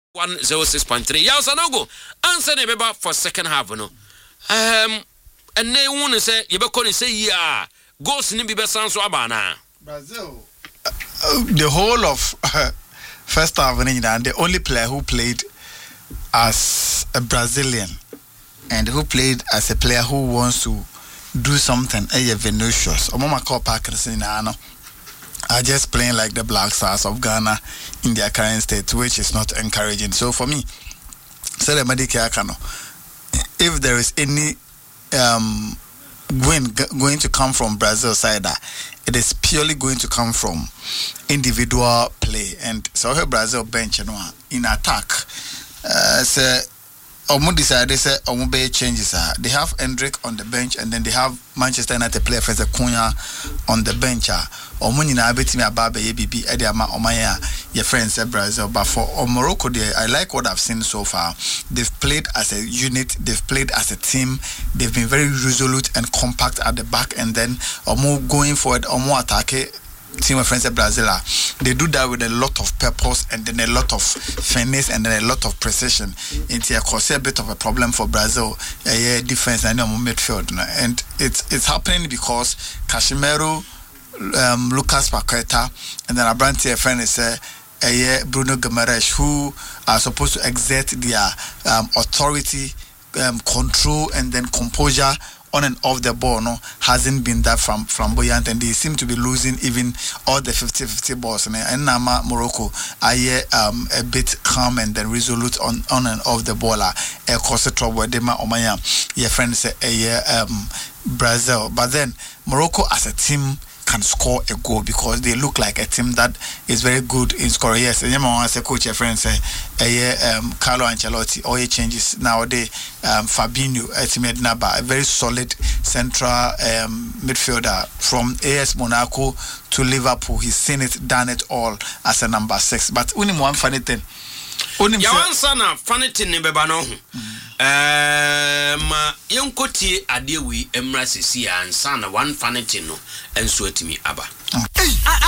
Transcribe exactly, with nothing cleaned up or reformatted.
one oh six point three. Ya Sanogo, answer ne beba for second half no. Um and they want to say you be calling say yeah. Goals ni be so abana. Brazil. Uh, the whole of uh, first half and the only player who played as a Brazilian and who played as a player who wants to do something eh Vinicius. Omama call Parkinson ano. Are just playing like the Black Stars of Ghana in their current state, which is not encouraging. So for me, if there is any um, win going to come from Brazil side, it is purely going to come from individual play. And so here Brazil bench you know, in attack. Uh, so Omo decided say Omo be changes. They have Hendrick on the bench, and then they have Manchester United player Fraser Cunha on the bench. Omo nyina betimi aba be bibi e dey ama omanya your friends say Brazil. But for Morocco, they, I like what I've seen so far. They've played as a unit, they've played as a team, they've been very resolute and compact at the back, and then Omo going forward, Omo attack team of friends at Brazil, they do that with a lot of purpose and then a lot of finesse and then a lot of precision. It's a cause a bit of a problem for Brazil, a defense and midfield, and it's it's happening because Casemiro, um, Lucas Paqueta, and then Abrante friend is uh, uh, Bruno Guimaraes, who are supposed to exert their um, authority, um, control, and then composure on and off the ball, no, hasn't been that from flamboyant, and they seem to be losing even all the fifty fifty balls. And Nama Morocco, I um a bit calm and then resolute on, on and off the ball. A cause trouble. Dema Omaya, your friend say a um Brazil, but then Morocco as a team can score a goal because they look like a team that is very good in scoring. Yes, and you say coach your friend say a um Carlo Ancelotti all he changes nowadays um Fabinho Etimed a very solid central um midfielder from A S Monaco to Liverpool. He's seen it, done it all as a number six. But only one funny thing. Only one son of funny thing in Bebano. Ma yonkoti adewi emra sisi and son one funny thing no and so to me abba.